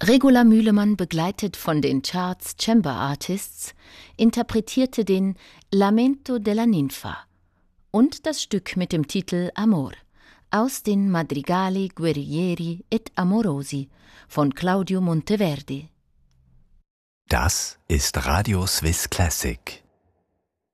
Regula Mühlemann, begleitet von den Charts Chamber Artists, interpretierte den Lamento della Ninfa und das Stück mit dem Titel Amor aus den Madrigali guerrieri et amorosi von Claudio Monteverdi. Das ist Radio Swiss Classic.